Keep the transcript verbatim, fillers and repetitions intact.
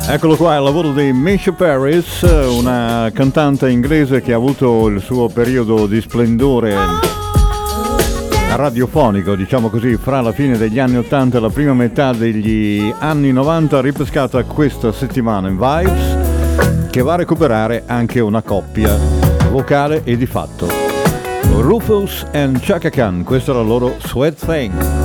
Eccolo qua, il lavoro di Misha Paris, una cantante inglese che ha avuto il suo periodo di splendore radiofonico, diciamo così, fra la fine degli anni ottanta e la prima metà degli anni novanta, ripescata questa settimana in Vibes, che va a recuperare anche una coppia vocale e di fatto. Rufus and Chaka Khan, questo era il loro Sweat Thing.